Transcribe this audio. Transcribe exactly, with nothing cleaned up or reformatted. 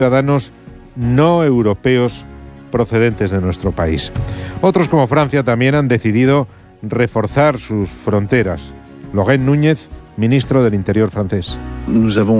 ciudadanos no europeos procedentes de nuestro país. Otros, como Francia, también han decidido reforzar sus fronteras. Laurent Núñez, ministro del Interior francés.